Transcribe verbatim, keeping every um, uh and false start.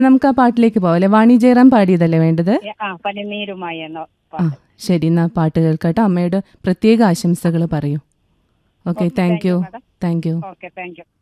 നമുക്ക് ആ പാട്ടിലേക്ക് പോവാം അല്ലെ? വാണി ജയറാം പാടിയതല്ലേ വേണ്ടത്? ആ പനിനീരുമായി എന്ന ആ പാട്ട്. ശരി, എന്നാ പാട്ട് കേൾക്കട്ടെ. അമ്മയുടെ പ്രത്യേക ആശംസകൾ പറയൂ. Okay, thank you. Madam. Thank you. Okay, thank you.